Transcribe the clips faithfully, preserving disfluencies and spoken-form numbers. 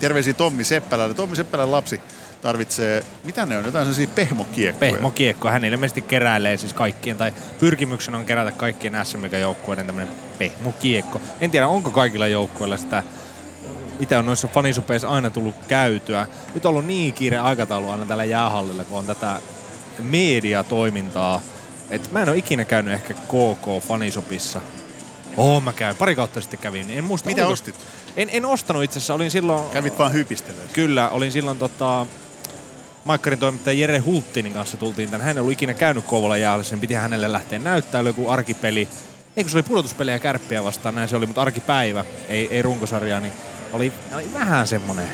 Terveisiä Tommi Seppälälle. Tommi Seppälän lapsi tarvitsee, mitä ne on, jotain sellaisia pehmokiekkoja. Pehmokiekkoja. Hän ilmeisesti keräilee siis kaikkien, tai pyrkimyksenä on kerätä kaikkien S M Liigan-joukkueiden tämmöinen pehmokiekko. En tiedä, onko kaikilla joukkueilla sitä, mitä on noissa fanisupeissa aina tullut käytyä. Nyt on ollut niin kiire aikataulu aina tällä jäähallilla, kun on tätä mediatoimintaa. Et mä en ole ikinä käynyt ehkä K K-fanisopissa. Oo, mä käyn. Pari kautta sitten kävin. En muista, mitä oliko... ostit? En, en ostanut itse asiassa. Olin silloin... Kävit vaan hypistelemään. Kyllä, olin silloin tota... Maikkarin toimittaja Jere Hulttinin kanssa tultiin tänne. Hän ei ollut ikinä käynyt Kouvolan jäällä, sen piti hänelle lähteä näyttää. Oli joku arkipeli. Eikö se oli pudotuspelejä Kärppiä vastaan, näin se oli, mutta arkipäivä, ei, ei runkosarjaa, niin oli, oli vähän semmonen...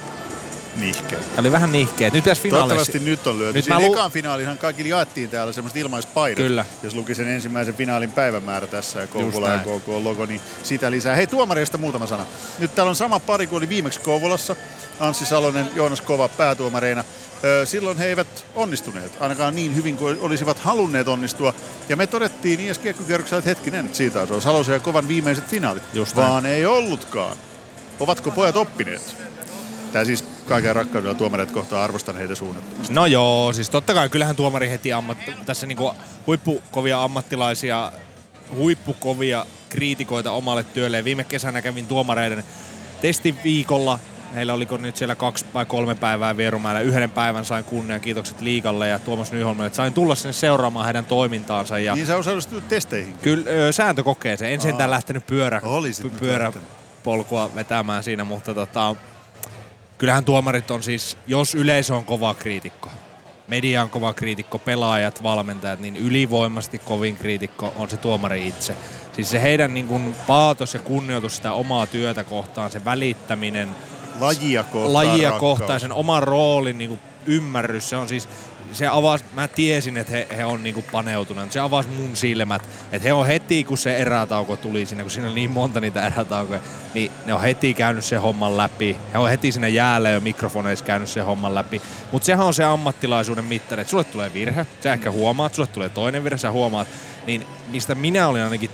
Nihkeä. Oli vähän nihkeä. Nyt tässä finaaleissa... Toivottavasti nyt on lyöty. Nyt Siinä lu... ekaan finaalihan kaikille jaettiin täällä semmoista ilmaispaidat. Kyllä. Jos luki sen ensimmäisen finaalin päivämäärä tässä ja Kouvola ja K K-logo, niin sitä lisää. Hei, tuomareista muutama sana. Nyt täällä on sama pari kuin oli viimeksi Kouvolassa. Anssi Salonen, Joonas Kova päätuomareina. Silloin he eivät onnistuneet, ainakaan niin hyvin kuin olisivat halunneet onnistua. Ja me todettiin I S G-kierroksella, että hetkinen, että siitä on Salosen ja Kovan viimeiset finaalit. Just vaan näin. Ei ollutkaan. Ovatko pojat oppineet? Tää siis kaiken rakkaudella tuomareet kohtaa, arvostan heitä suunnattomasti. No joo, siis totta kai kyllähän tuomari heti ammatti, tässä niinku huippukovia ammattilaisia, huippukovia kriitikoita omalle työlleen. Viime kesänä kävin tuomareiden testiviikolla. Heillä oliko nyt siellä kaksi vai kolme päivää Vierumäellä. Yhden päivän sain kunnian, kiitokset Liikalle ja Tuomas Nyholmille, että sain tulla sinne seuraamaan heidän toimintaansa. Ja niin sä osallistut testeihin? Kyllä, ö, sääntökokeeseen. En sentään lähtenyt pyörä, Olisit pyöräpolkua vetämään siinä, mutta tota, kyllähän tuomarit on siis, jos yleisö on kova kriitikko, media on kova kriitikko, pelaajat, valmentajat, niin ylivoimasti kovin kriitikko on se tuomari itse. Siis se heidän niin kuin paatos ja kunnioitus sitä omaa työtä kohtaan, se välittäminen, lajia kohtaan, lajia kohtaan sen oman roolin niin kuin ymmärrys, se on siis, se avasi, mä tiesin, että he, he on niin kuin paneutuneet, se avasi mun silmät, että he on heti, kun se erätauko tuli sinne, kun siinä on niin monta niitä erätaukoja, niin ne on heti käynyt sen homman läpi, he on heti sinne jäällä jo mikrofoneissa käynyt sen homman läpi, mutta sehän on se ammattilaisuuden mittari, että sulle tulee virhe, sä ehkä huomaat, sulle tulee toinen virhe, sä huomaat, niin mistä minä olin ainakin,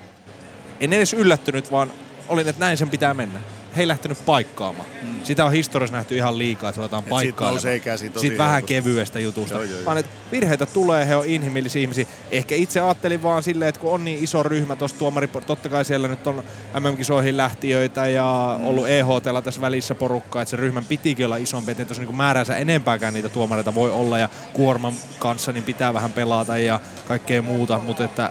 en edes yllättynyt, vaan olin, että näin sen pitää mennä. He ei lähtenyt paikkaamaan. Mm. Sitä on historiassa nähty ihan liikaa, että ruvetaan paikkaamaan. Sitten vähän kevyestä jutusta. Joo, joo, joo. Vaan että virheitä tulee, he on inhimillisiä ihmisiä. Ehkä itse ajattelin vaan silleen, että kun on niin iso ryhmä tuossa tuomari, totta kai siellä nyt on M M-kisoihin lähtiöitä ja mm. ollut E H T:lla tässä välissä porukkaa, että se ryhmän pitikin olla isompi, että tuossa niin määränsä enempääkään niitä tuomareita voi olla ja kuorman kanssa niin pitää vähän pelata ja kaikkea muuta, mutta että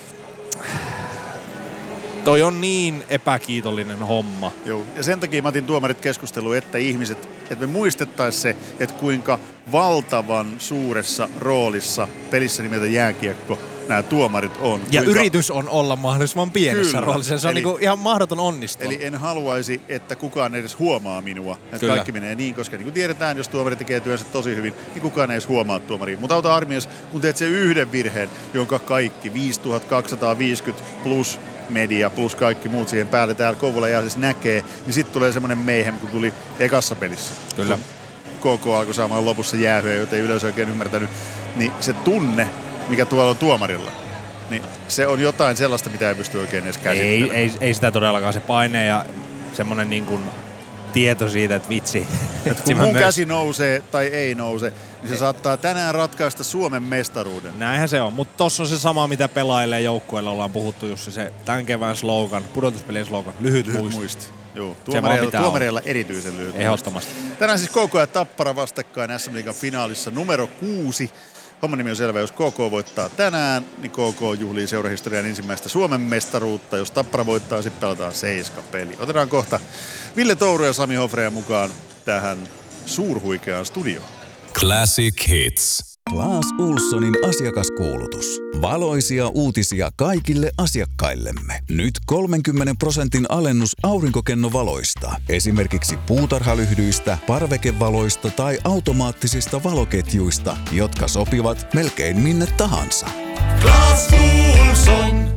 toi on niin epäkiitollinen homma. Joo, ja sen takia mä otin tuomarit keskusteluun, että ihmiset, että me muistettaisiin se, että kuinka valtavan suuressa roolissa pelissä nimeltä jääkiekko nämä tuomarit on. Ja kuinka... yritys on olla mahdollisimman pienessä Kyllä. roolissa. Se on eli, niinku ihan mahdoton onnistua. Eli en haluaisi, että kukaan edes huomaa minua. Että Kyllä. kaikki menee niin, koska niin kuin tiedetään, jos tuomari tekee työnsä tosi hyvin, niin kukaan ei edes huomaa tuomaria. Mutta auta armias, kun teet sen yhden virheen, jonka kaikki viisituhattakaksisataaviisikymmentä plus media plus kaikki muut siihen päälle täällä Kouvolan jäässä näkee, niin sitten tulee semmoinen mayhem, kun tuli ekassa pelissä. Kyllä. K K alkoi saamaan lopussa jäähyä, joten ei yleensä oikein ymmärtänyt. Niin se tunne, mikä tuolla on tuomarilla, niin se on jotain sellaista, mitä ei pysty oikein edes käsittelemään. Ei, ei, ei sitä todellakaan. Se paine ja semmoinen niin kuin tieto siitä, että vitsi. Et kun mun myös... käsi nousee tai ei nouse, niin se saattaa tänään ratkaista Suomen mestaruuden. Näinhän se on, mutta tossa on se sama, mitä pelaajille ja joukkueille ollaan puhuttu, Jussi, se tämän kevään slogan, pudotuspelien slogan, lyhyt, lyhyt muisti. muisti. Joo, tuomareilla, tuomareilla erityisen lyhyt. Ehdottomasti. Tänään siis K K ja Tappara vastakkain S M-liigan finaalissa numero kuusi. Homman nimi on selvä, jos K K voittaa tänään, niin K K juhlii seurahistorian ensimmäistä Suomen mestaruutta. Jos Tappara voittaa, sitten pelataan seiska-peli. Otetaan kohta Ville Touru ja Sami Hofrea mukaan tähän suurhuikeaan studioon. Classic Hits. Claes Ulssonin asiakaskuulutus. Valoisia uutisia kaikille asiakkaillemme. Nyt kolmenkymmenen prosentin alennus aurinkokennovaloista. Esimerkiksi puutarhalyhdyistä, parvekevaloista tai automaattisista valoketjuista, jotka sopivat melkein minne tahansa. Claes Ulsson.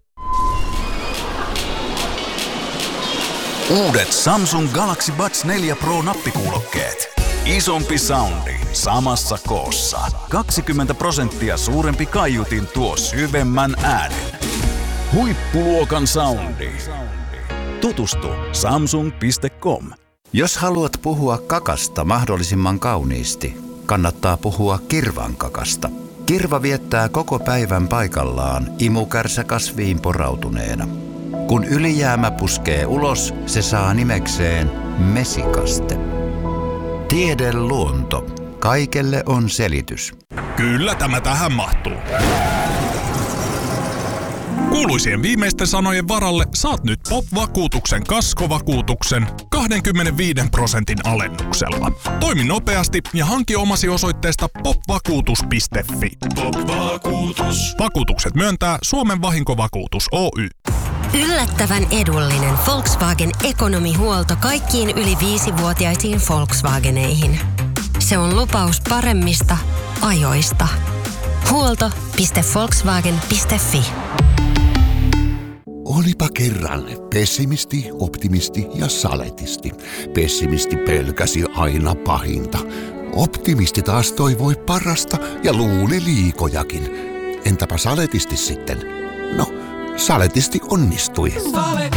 Uudet Samsung Galaxy Buds neljä Pro nappikuulokkeet. Isompi soundi samassa koossa. kaksikymmentä prosenttia suurempi kaiutin tuo syvemmän äänen. Huippuluokan soundi. Tutustu samsung piste com. Jos haluat puhua kakasta mahdollisimman kauniisti, kannattaa puhua kirvan kakasta. Kirva viettää koko päivän paikallaan imukärsä kasviin porautuneena. Kun ylijäämä puskee ulos, se saa nimekseen mesikaste. Tiede luonto. Kaikelle on selitys. Kyllä tämä tähän mahtuu. Kuuluisien viimeisten sanojen varalle saat nyt Pop-vakuutuksen kaskovakuutuksen kaksikymmentäviisi prosentin alennuksella. Toimi nopeasti ja hanki omasi osoitteesta popvakuutus piste fi. Pop-vakuutus. Vakuutukset myöntää Suomen vahinkovakuutus Oy. Yllättävän edullinen Volkswagen ekonomihuolto kaikkiin yli viisivuotiaisiin Volkswageneihin. Se on lupaus paremmista ajoista. Huolto piste volkswagen piste fi. Olipa kerran pessimisti, optimisti ja saletisti. Pessimisti pelkäsi aina pahinta. Optimisti taas toivoi parasta ja luuli liikojakin. Entäpä saletisti sitten? No, saletisti onnistui.